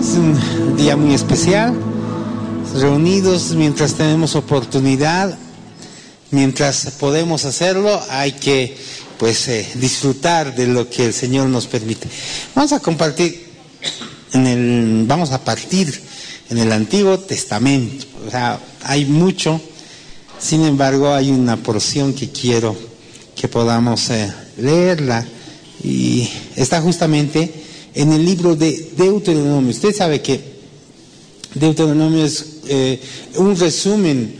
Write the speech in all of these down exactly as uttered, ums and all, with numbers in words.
Es un día muy especial, reunidos mientras tenemos oportunidad, mientras podemos hacerlo, hay que pues eh, disfrutar de lo que el Señor nos permite. Vamos a compartir en el, vamos a partir en el Antiguo Testamento. O sea, hay mucho, sin embargo hay una porción que quiero que podamos eh, leerla, y está justamente en el libro de Deuteronomio. Usted sabe que Deuteronomio es eh, un resumen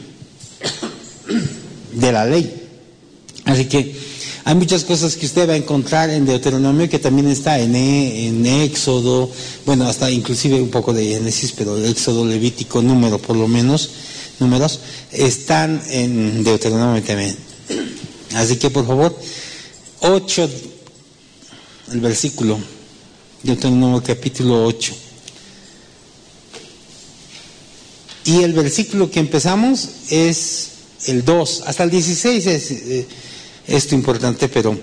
de la ley. Así que hay muchas cosas que usted va a encontrar en Deuteronomio que también está en, en Éxodo, bueno, hasta inclusive un poco de Génesis, pero Éxodo, Levítico, Número, por lo menos, números, están en Deuteronomio también. Así que por favor, ocho, el versículo, Deuteronomio capítulo ocho. Y el versículo que empezamos es el dos, hasta el dieciséis es eh, esto importante, pero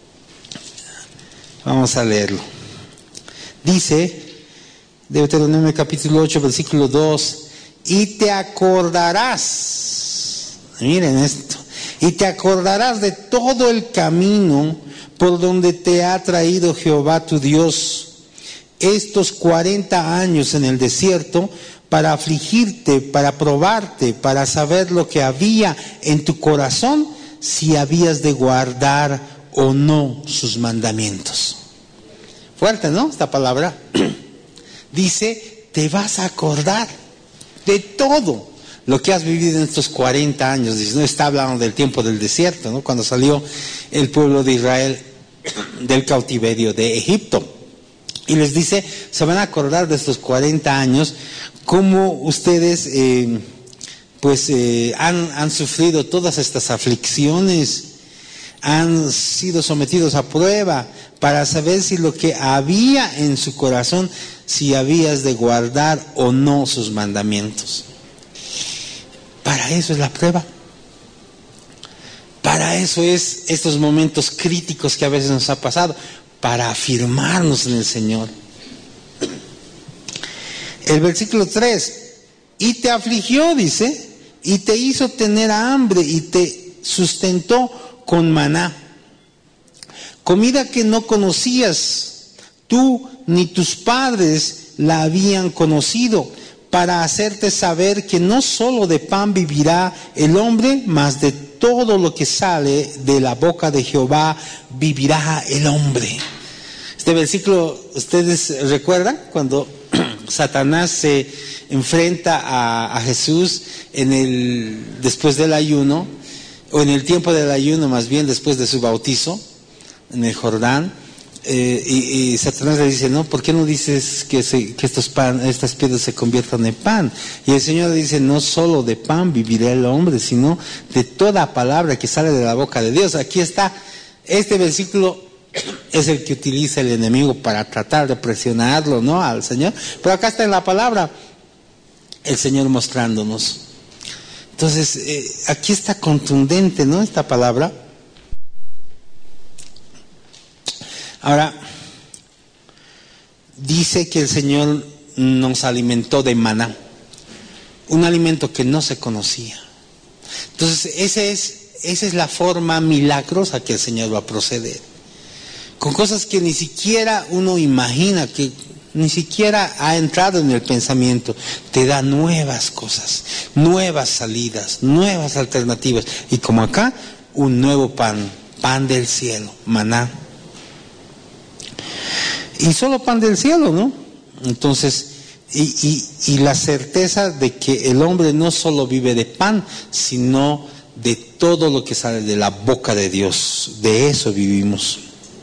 vamos a leerlo. Dice, Deuteronomio capítulo ocho, versículo dos, y te acordarás, miren esto, y te acordarás de todo el camino por donde te ha traído Jehová tu Dios estos cuarenta años en el desierto, para afligirte, para probarte, para saber lo que había en tu corazón, si habías de guardar o no sus mandamientos. Fuerte, ¿no? Esta palabra. Dice, te vas a acordar de todo lo que has vivido en estos cuarenta años. Dice, no está hablando del tiempo del desierto, ¿no? Cuando salió el pueblo de Israel del cautiverio de Egipto. Y les dice, se van a acordar de estos cuarenta años, cómo ustedes eh, pues eh, han, han sufrido todas estas aflicciones, han sido sometidos a prueba para saber si lo que había en su corazón, si habías de guardar o no sus mandamientos. Para eso es la prueba. Para eso es estos momentos críticos que a veces nos ha pasado, para afirmarnos en el Señor. El versículo tres, y te afligió, dice, y te hizo tener hambre y te sustentó con maná, comida que no conocías, tú ni tus padres la habían conocido, para hacerte saber que no solo de pan vivirá el hombre, mas de todo lo que sale de la boca de Jehová vivirá el hombre. Este versículo, ¿ustedes recuerdan cuando Satanás se enfrenta a, a Jesús en el, después del ayuno, o en el tiempo del ayuno, más bien después de su bautizo en el Jordán? Eh, y, y Satanás le dice, no, ¿por qué no dices que, se, que estos pan, estas piedras se conviertan en pan? Y el Señor le dice, no solo de pan vivirá el hombre, sino de toda palabra que sale de la boca de Dios. Aquí está, este versículo es el que utiliza el enemigo para tratar de presionarlo, ¿no?, al Señor. Pero acá está en la palabra el Señor mostrándonos. Entonces, eh, aquí está contundente, ¿no?, esta palabra. Ahora, dice que el Señor nos alimentó de maná, un alimento que no se conocía. Entonces, ese es, esa es la forma milagrosa que el Señor va a proceder, con cosas que ni siquiera uno imagina, que ni siquiera ha entrado en el pensamiento. Te da nuevas cosas, nuevas salidas, nuevas alternativas. Y como acá, un nuevo pan, pan del cielo, maná. Y solo pan del cielo, ¿no? Entonces, y, y, y la certeza de que el hombre no solo vive de pan, sino de todo lo que sale de la boca de Dios. De eso vivimos.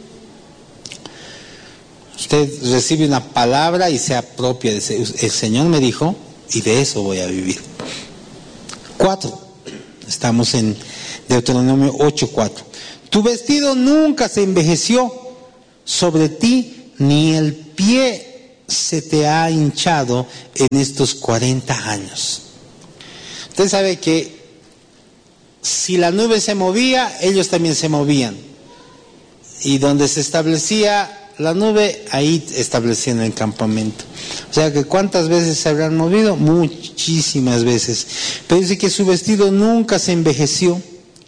Usted recibe una palabra y se apropia. El Señor me dijo, y de eso voy a vivir. Cuatro. Estamos en Deuteronomio ocho, cuatro. Tu vestido nunca se envejeció sobre ti, ni el pie se te ha hinchado en estos cuarenta años. Usted sabe que si la nube se movía, ellos también se movían. Y donde se establecía la nube, ahí establecían el campamento. O sea que ¿cuántas veces se habrán movido? Muchísimas veces. Pero dice que su vestido nunca se envejeció,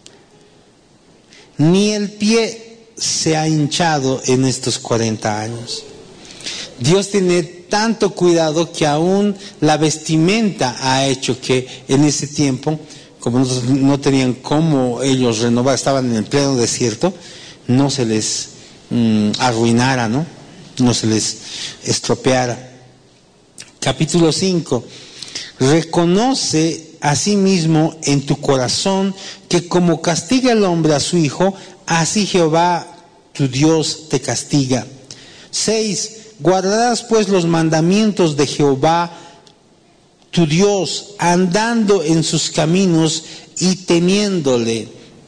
ni el pie se ha hinchado en estos cuarenta años. Dios tiene tanto cuidado que aún la vestimenta ha hecho que en ese tiempo, como no tenían cómo ellos renovar, estaban en el pleno desierto, no se les mm, arruinara, ¿no? No se les estropeara. Capítulo cinco. Reconoce a sí mismo en tu corazón que como castiga el hombre a su hijo, así Jehová tu Dios te castiga. seis. Guardarás pues los mandamientos de Jehová tu Dios, andando en sus caminos y temiéndole.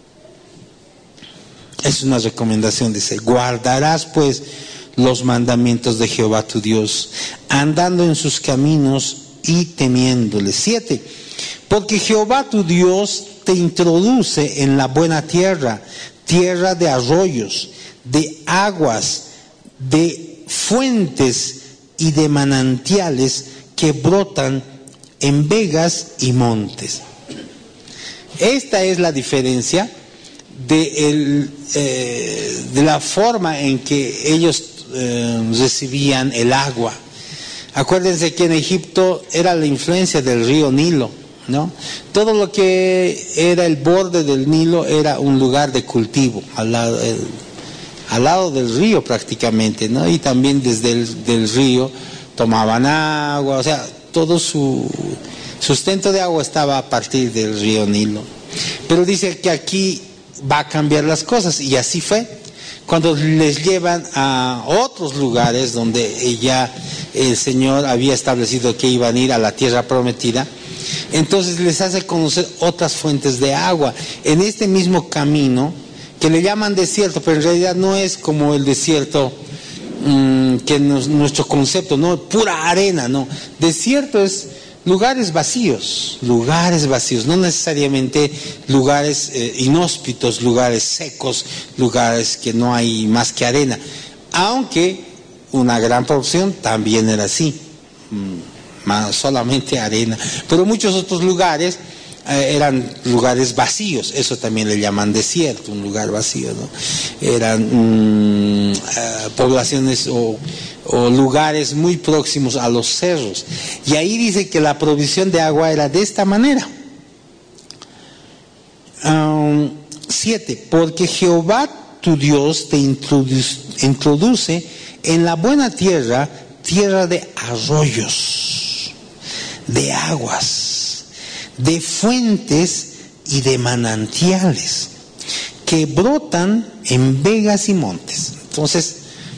Es una recomendación, dice, guardarás pues los mandamientos de Jehová tu Dios, andando en sus caminos y temiéndole. Siete. Porque Jehová tu Dios te introduce en la buena tierra, tierra de arroyos, de aguas, de fuentes y de manantiales que brotan en vegas y montes. Esta es la diferencia de, el, eh, de la forma en que ellos eh, recibían el agua. Acuérdense que en Egipto era la influencia del río Nilo, ¿no? Todo lo que era el borde del Nilo era un lugar de cultivo al lado, el, al lado del río prácticamente, ¿no? Y también desde el del río tomaban agua, o sea, todo su sustento de agua estaba a partir del río Nilo. Pero dice que aquí va a cambiar las cosas, y así fue. Cuando les llevan a otros lugares donde ya el Señor había establecido que iban a ir a la tierra prometida, entonces les hace conocer otras fuentes de agua. En este mismo camino, que le llaman desierto, pero en realidad no es como el desierto mmm, que nos, nuestro concepto, no, pura arena, no. Desierto es lugares vacíos, lugares vacíos, no necesariamente lugares eh, inhóspitos, lugares secos, lugares que no hay más que arena, aunque una gran porción también era así, mm, más solamente arena, pero muchos otros lugares eh, eran lugares vacíos, eso también le llaman desierto, un lugar vacío, ¿no? Eran mm, eh, poblaciones o o lugares muy próximos a los cerros, y ahí dice que la provisión de agua era de esta manera. Um, siete, porque Jehová tu Dios te introduce, introduce en la buena tierra, tierra de arroyos, de aguas, de fuentes y de manantiales que brotan en vegas y montes. Entonces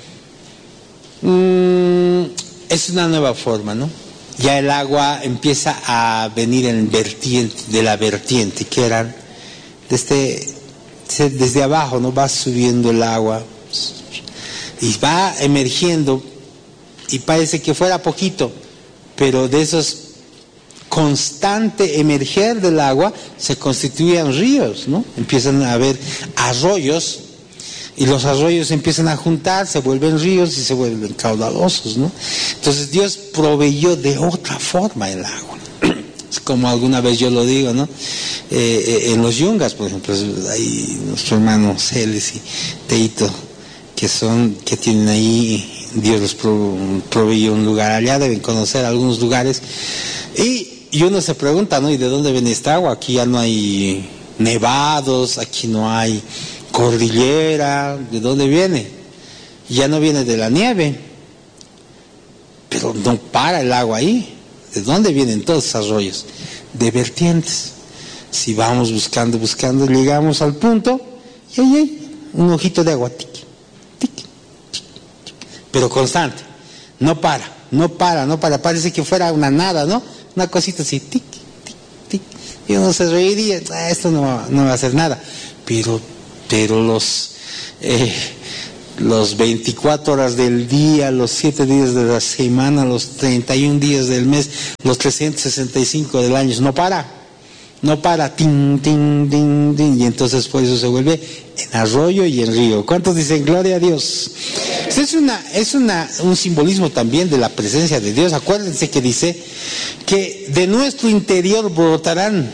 es una nueva forma, ¿no? Ya el agua empieza a venir en vertiente, de la vertiente, que eran desde, desde abajo, ¿no? Va subiendo el agua y va emergiendo, y parece que fuera poquito, pero de esos constante emerger del agua se constituyen ríos, ¿no? Empiezan a haber arroyos, y los arroyos empiezan a juntar, se vuelven ríos y se vuelven caudalosos, ¿no? Entonces Dios proveyó de otra forma el agua. Es como alguna vez yo lo digo, ¿no? Eh, en los Yungas, por ejemplo, hay nuestro hermano Celes y Teito, que son, que tienen ahí, Dios los proveyó un lugar allá, deben conocer algunos lugares, y, y uno se pregunta, ¿no? ¿Y de dónde viene esta agua? Aquí ya no hay nevados, aquí no hay cordillera, ¿de dónde viene? Ya no viene de la nieve, pero no para el agua ahí. ¿De dónde vienen todos esos arroyos? De vertientes. Si vamos buscando, buscando, llegamos al punto y ahí hay un ojito de agua, tic, tic, tic, tic, pero constante, no para, no para, no para, parece que fuera una nada, ¿no? Una cosita así, tic, tic, tic, y uno se reiría, ah, esto no, no va a hacer nada, pero pero los eh, los veinticuatro horas del día, los siete días de la semana, los treinta y un días del mes, los trescientos sesenta y cinco del año, no para, no para, tin, tin, tin, tin, y entonces por eso se vuelve en arroyo y en río. ¿Cuántos dicen gloria a Dios? Es una, es una, un simbolismo también de la presencia de Dios. Acuérdense que dice que de nuestro interior brotarán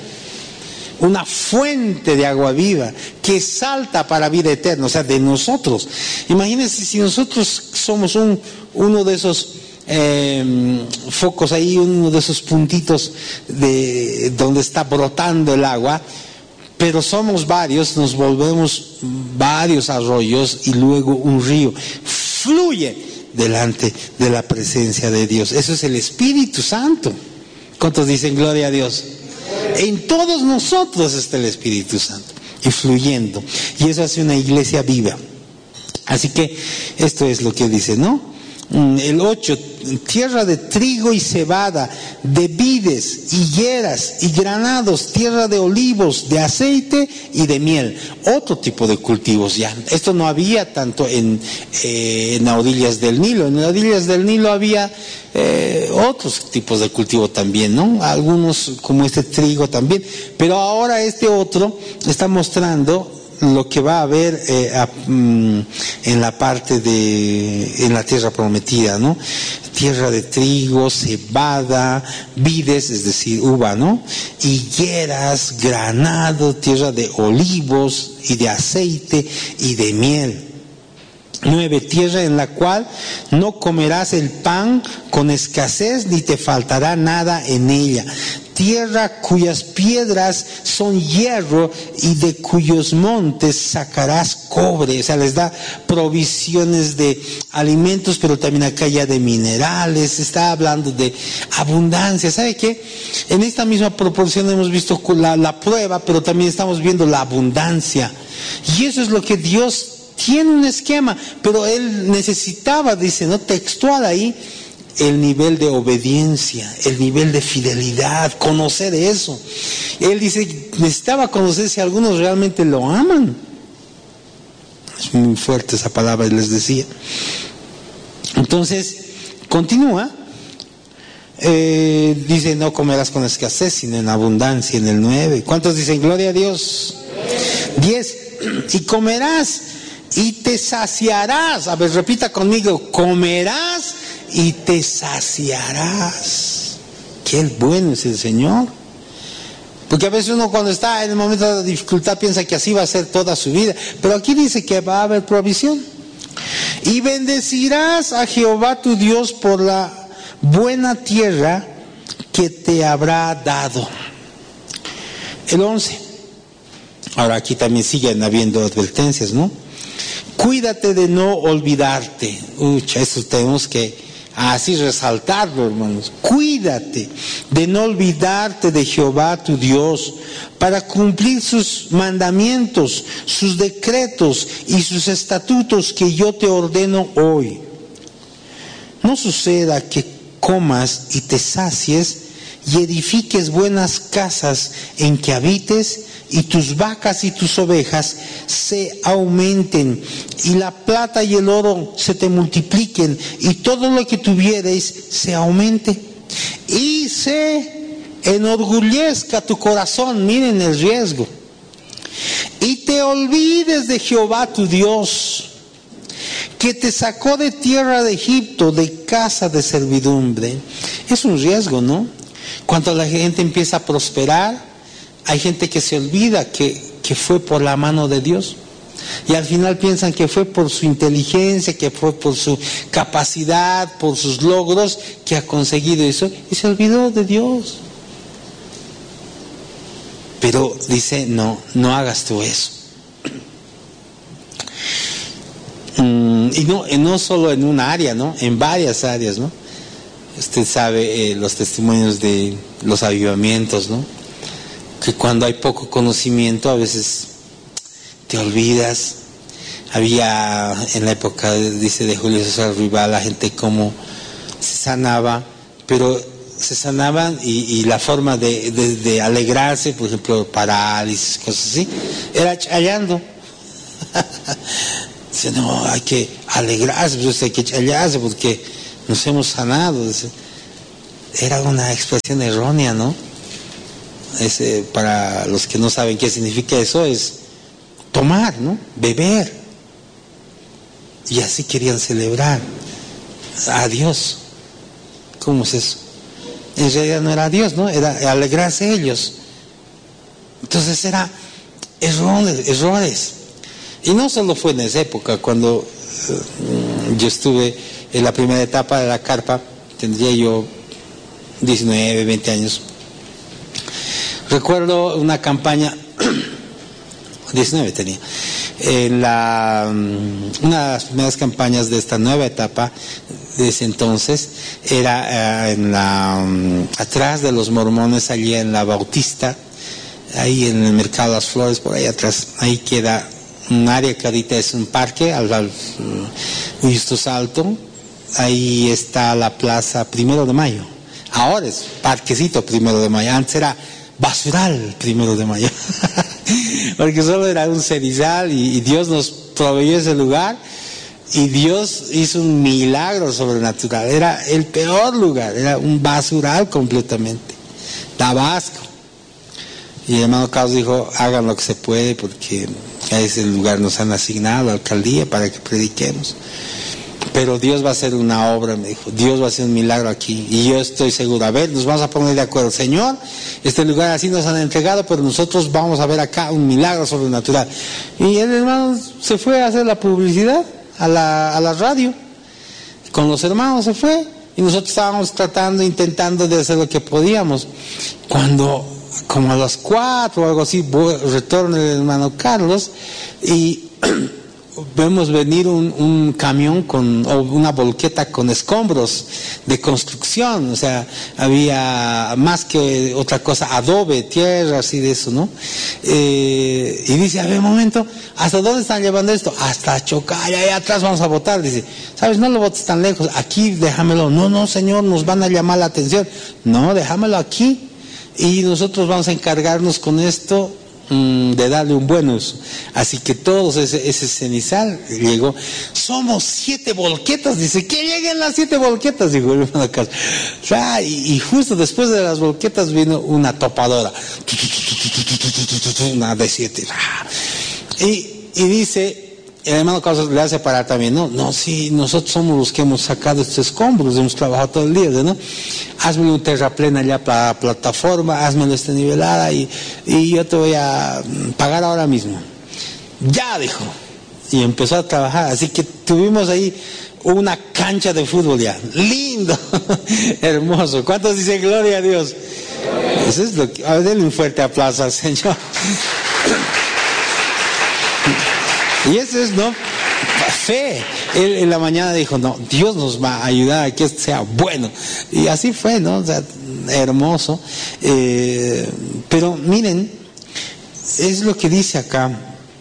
una fuente de agua viva que salta para vida eterna, o sea, de nosotros. Imagínense si nosotros somos un, uno de esos eh, focos ahí, uno de esos puntitos de donde está brotando el agua, pero somos varios, nos volvemos varios arroyos y luego un río fluye delante de la presencia de Dios. Eso es el Espíritu Santo. ¿Cuántos dicen gloria a Dios? En todos nosotros está el Espíritu Santo y fluyendo, y eso hace una iglesia viva. Así que esto es lo que dice, ¿no? El ocho, tierra de trigo y cebada, de vides, higueras y granados, tierra de olivos, de aceite y de miel. Otro tipo de cultivos ya. Esto no había tanto en, eh, en las orillas del Nilo. En las orillas del Nilo había eh, otros tipos de cultivo también, ¿no? Algunos como este trigo también. Pero ahora este otro está mostrando lo que va a haber eh, a, mm, en la parte de, en la tierra prometida, ¿no? Tierra de trigo, cebada, vides, es decir, uva, ¿no? Higueras, granado, tierra de olivos y de aceite y de miel. Nueve, tierra en la cual no comerás el pan con escasez ni te faltará nada en ella. Tierra cuyas piedras son hierro y de cuyos montes sacarás cobre. O sea, les da provisiones de alimentos, pero también acá ya de minerales. Está hablando de abundancia. ¿Sabe qué? En esta misma proporción hemos visto la, la prueba, pero también estamos viendo la abundancia. Y eso es lo que Dios tiene, un esquema, pero Él necesitaba, dice, ¿no? Textual ahí, el nivel de obediencia, el nivel de fidelidad, conocer eso. Él dice, necesitaba conocer si algunos realmente lo aman. Es muy fuerte esa palabra, les decía. Entonces, continúa. Eh, dice, no comerás con escasez, sino en abundancia, en el nueve. ¿Cuántos dicen gloria a Dios? diez. Y comerás y te saciarás. A ver, repita conmigo, comerás y te saciarás. Qué bueno es el Señor. Porque a veces uno cuando está en el momento de la dificultad piensa que así va a ser toda su vida, pero aquí dice que va a haber provisión. Y bendecirás a Jehová tu Dios por la buena tierra que te habrá dado. El once. Ahora aquí también siguen habiendo advertencias, ¿no? Cuídate de no olvidarte. Ucha, eso tenemos que así resaltarlo, hermanos. Cuídate de no olvidarte de Jehová tu Dios, para cumplir sus mandamientos, sus decretos y sus estatutos que yo te ordeno hoy. No suceda que comas y te sacies y edifiques buenas casas en que habites, y tus vacas y tus ovejas se aumenten, y la plata y el oro se te multipliquen, y todo lo que tuviereis se aumente, y se enorgullezca tu corazón. Miren el riesgo. Y te olvides de Jehová tu Dios, que te sacó de tierra de Egipto, de casa de servidumbre. Es un riesgo, ¿no? Cuando la gente empieza a prosperar, hay gente que se olvida que, que fue por la mano de Dios, y al final piensan que fue por su inteligencia, que fue por su capacidad, por sus logros que ha conseguido eso, y se olvidó de Dios. Pero dice, no, no hagas tú eso. Y no, y no solo en una área, ¿no? En varias áreas, ¿no? Usted sabe eh, los testimonios de los avivamientos, ¿no? Que cuando hay poco conocimiento a veces te olvidas. Había en la época, dice, de Julio César Rival, la gente como se sanaba, pero se sanaban y, y la forma de, de, de alegrarse, por ejemplo, parálisis, cosas así, era chayando. Dice, no, hay que alegrarse, pues hay que chayarse porque nos hemos sanado. Dice, era una expresión errónea, ¿no? Ese, para los que no saben qué significa eso, es tomar, ¿no? Beber. Y así querían celebrar a Dios. ¿Cómo es eso? En realidad no era Dios, ¿no? Era alegrarse ellos. Entonces era errores, errores. Y no solo fue en esa época, cuando uh, yo estuve en la primera etapa de la carpa, tendría yo diecinueve, veinte años. Recuerdo una campaña, diecinueve tenía, en la, una de las primeras campañas de esta nueva etapa, de ese entonces, era uh, en la, um, atrás de los mormones, allí en la Bautista, ahí en el Mercado de las Flores, por ahí atrás, ahí queda un área que ahorita es un parque, al, al uh, Justus Alto, ahí está la Plaza Primero de Mayo, ahora es Parquecito Primero de Mayo, antes era Basural Primero de Mayo, porque solo era un cerizal y, y Dios nos proveyó ese lugar y Dios hizo un milagro sobrenatural. Era el peor lugar, era un basural completamente, Tabasco. Y el hermano Carlos dijo, hagan lo que se puede porque a ese lugar nos han asignado, la alcaldía, para que prediquemos. Pero Dios va a hacer una obra, me dijo, Dios va a hacer un milagro aquí. Y yo estoy seguro, a ver, nos vamos a poner de acuerdo. Señor, este lugar así nos han entregado, pero nosotros vamos a ver acá un milagro sobrenatural. Y el hermano se fue a hacer la publicidad a la, a la radio. Con los hermanos se fue. Y nosotros estábamos tratando, intentando de hacer lo que podíamos. Cuando, como a las cuatro o algo así, retorna el hermano Carlos y vemos venir un, un camión con, o una volqueta con escombros de construcción, o sea, había más que otra cosa, adobe, tierra, así de eso, ¿no? Eh, y dice, a ver, un momento, ¿hasta dónde están llevando esto? Hasta chocar, allá atrás vamos a botar. Dice, ¿sabes? No lo botes tan lejos, aquí déjamelo. No, no, señor, nos van a llamar la atención. No, déjamelo aquí. Y nosotros vamos a encargarnos con esto de darle un buen uso. Así que todos ese, ese cenizal llegó. Somos siete volquetas. Dice, que lleguen las siete volquetas, dijo el hermano Carlos. Ah, y, y justo después de las volquetas vino una topadora, una de siete. Y, y dice, el hermano Carlos le hace parar también, no, no, sí, nosotros somos los que hemos sacado estos escombros, hemos trabajado todo el día, ¿no? Hazme un terraplén allá para la plataforma, hazme esta nivelada y, y yo te voy a pagar ahora mismo. Ya, dijo. Y empezó a trabajar, así que tuvimos ahí una cancha de fútbol ya, lindo, hermoso. ¿Cuántos dicen gloria a Dios? Eso es lo que, a ver, denle un fuerte aplauso al Señor. Y eso es, ¿no? Fe. Él en la mañana dijo, no, Dios nos va a ayudar a que esto sea bueno. Y así fue, ¿no? O sea, hermoso. Eh, pero miren, es lo que dice acá.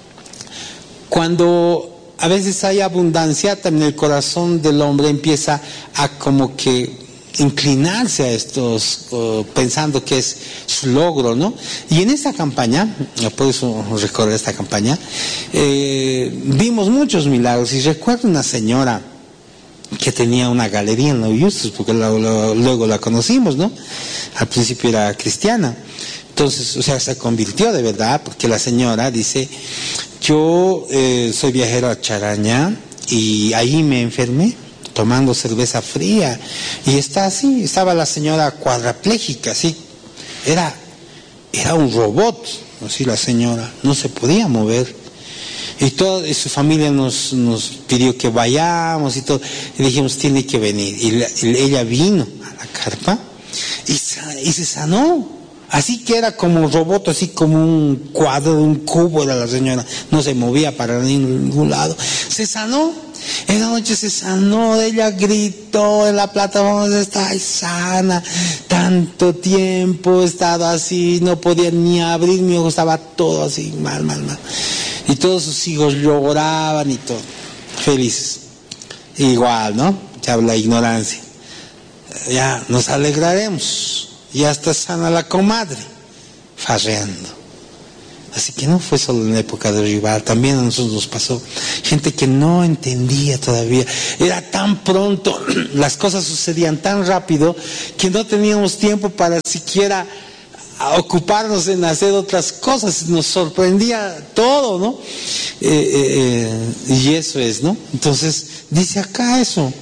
Cuando a veces hay abundancia, también el corazón del hombre empieza a como que inclinarse a estos, uh, pensando que es su logro, ¿no? Y en esta campaña, por eso recorrer esta campaña, eh, vimos muchos milagros. Y recuerdo una señora que tenía una galería en los Justus, porque lo, lo, luego la conocimos, ¿no? Al principio era cristiana. Entonces, o sea, se convirtió de verdad, porque la señora dice, yo eh, soy viajero a Charañá y ahí me enfermé tomando cerveza fría, y está así, estaba la señora cuadraplégica, así, era, era un robot, así la señora, no se podía mover, y toda y su familia nos, nos pidió que vayamos y todo, y dijimos, tiene que venir, y, la, y ella vino a la carpa, y, y se sanó, así que era como un robot, así como un cuadro, un cubo era la señora, no se movía para ningún lado, se sanó. Esa noche se sanó, ella gritó en la plataforma, está sana, tanto tiempo he estado así, no podía ni abrir mi ojo, estaba todo así, mal, mal, mal. Y todos sus hijos lloraban y todo, felices. Igual, ¿no? Ya la ignorancia. Ya nos alegraremos, ya está sana la comadre, farreando. Así que no fue solo en la época de Rival, también a nosotros nos pasó. Gente que no entendía todavía. Era tan pronto, las cosas sucedían tan rápido que no teníamos tiempo para siquiera a ocuparnos en hacer otras cosas, nos sorprendía todo, ¿no? Eh, eh, eh, y eso es, ¿no? Entonces, dice acá eso.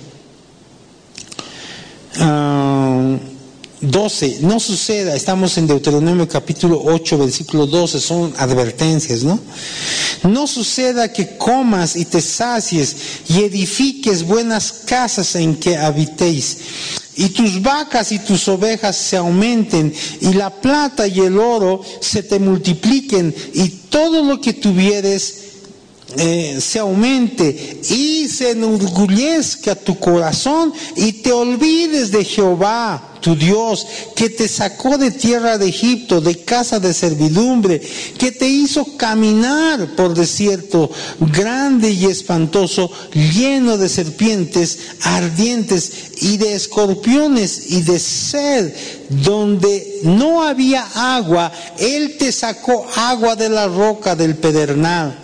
Uh, doce, no suceda, estamos en Deuteronomio capítulo ocho, versículo doce, son advertencias, ¿no? No suceda que comas y te sacies y edifiques buenas casas en que habitéis, y tus vacas y tus ovejas se aumenten, y la plata y el oro se te multipliquen, y todo lo que tuvieres Eh, se aumente, y se enorgullezca tu corazón, y te olvides de Jehová tu Dios, que te sacó de tierra de Egipto, de casa de servidumbre, que te hizo caminar por desierto grande y espantoso, lleno de serpientes ardientes y de escorpiones y de sed, donde no había agua. Él te sacó agua de la roca del pedernal,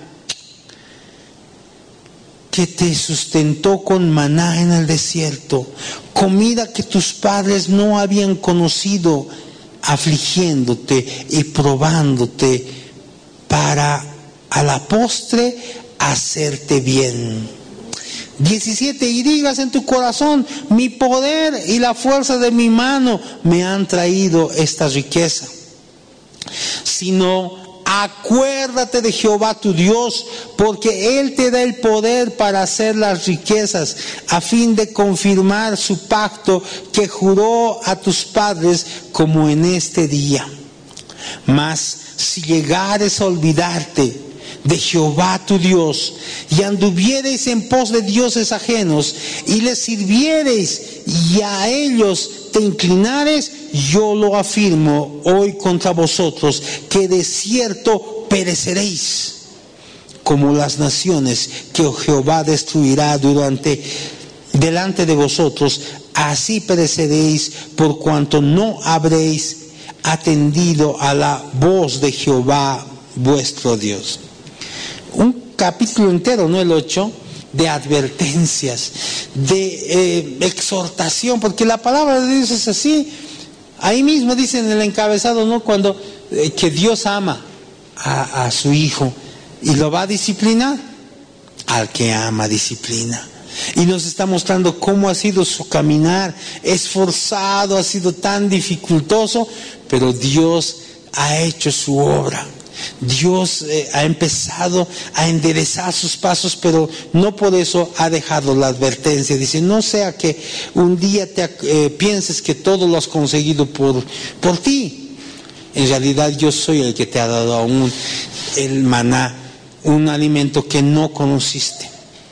que te sustentó con maná en el desierto, comida que tus padres no habían conocido, afligiéndote y probándote para a la postre hacerte bien. diecisiete, y digas en tu corazón: mi poder y la fuerza de mi mano me han traído esta riqueza. Sino acuérdate de Jehová tu Dios, porque Él te da el poder para hacer las riquezas, a fin de confirmar su pacto que juró a tus padres, como en este día. Mas si llegares a olvidarte de Jehová tu Dios, y anduviereis en pos de dioses ajenos, y les sirviereis, y a ellos te inclinares, yo lo afirmo hoy contra vosotros, que de cierto pereceréis, como las naciones que Jehová destruirá durante, delante de vosotros. Así pereceréis, por cuanto no habréis atendido a la voz de Jehová vuestro Dios. Un capítulo entero, no el ocho, de advertencias, de eh, exhortación, porque la palabra de Dios es así. Ahí mismo dice en el encabezado, ¿no? Cuando eh, que Dios ama a, a su hijo y lo va a disciplinar. Al que ama disciplina. Y nos está mostrando cómo ha sido su caminar, esforzado, ha sido tan dificultoso, pero Dios ha hecho su obra. Dios eh, ha empezado a enderezar sus pasos, pero no por eso ha dejado la advertencia. Dice: no sea que un día te, eh, pienses que todo lo has conseguido por, por ti. En realidad yo soy el que te ha dado aún el maná, un alimento que no conociste.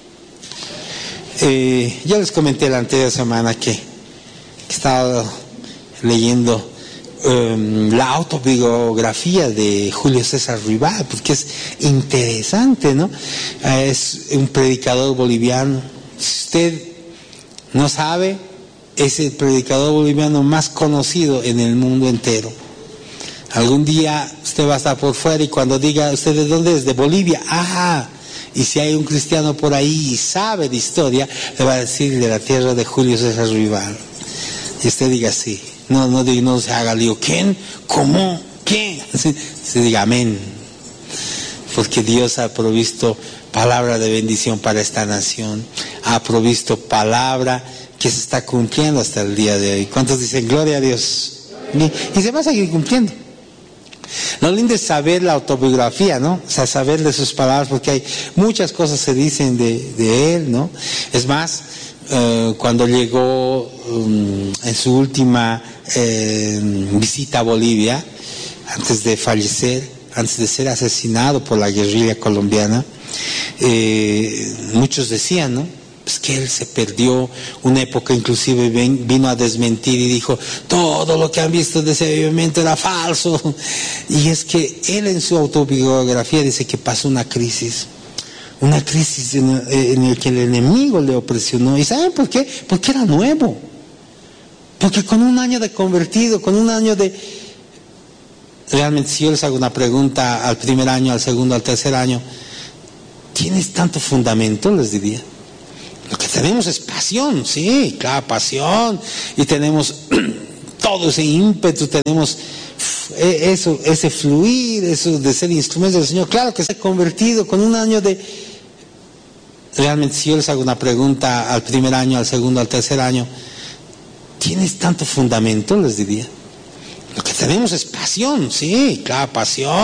Eh, ya les comenté la anterior semana que, que estaba leyendo Um, la autobiografía de Julio César Rival, porque es interesante, ¿no? Uh, es un predicador boliviano. Si usted no sabe, es el predicador boliviano más conocido en el mundo entero. Algún día usted va a estar por fuera y cuando diga: ¿usted de dónde es? De Bolivia. Ah, y si hay un cristiano por ahí y sabe de historia, le va a decir: de la tierra de Julio César Rival. Y usted diga: sí. No, no, no se haga lío. ¿Quién? ¿Cómo? ¿Quién? Se, se diga amén. Porque Dios ha provisto palabra de bendición para esta nación. Ha provisto palabra que se está cumpliendo hasta el día de hoy. ¿Cuántos dicen gloria a Dios? Y, y se va a seguir cumpliendo. Lo lindo es saber la autobiografía, ¿no? O sea, saber de sus palabras, porque hay muchas cosas que se dicen de, de él, ¿no? Es más, Uh, cuando llegó um, en su última eh, visita a Bolivia, antes de fallecer, antes de ser asesinado por la guerrilla colombiana, eh, muchos decían, ¿no? Pues que él se perdió una época, inclusive ven, vino a desmentir y dijo: todo lo que han visto de ese avivamiento era falso. Y es que él en su autobiografía dice que pasó una crisis. Una crisis en el, en el que el enemigo le opresionó. ¿Y saben por qué? Porque era nuevo. Porque con un año de convertido, con un año de... Realmente, si yo les hago una pregunta al primer año, al segundo, al tercer año, ¿tienes tanto fundamento? Les diría. Lo que tenemos es pasión, sí, claro, pasión. Y tenemos todo ese ímpetu, tenemos eso, ese fluir, eso de ser instrumento del Señor, claro que se ha convertido con un año de... Realmente, si yo les hago una pregunta al primer año, al segundo, al tercer año, ¿tienes tanto fundamento? Les diría. Lo que tenemos es pasión, sí, claro, pasión.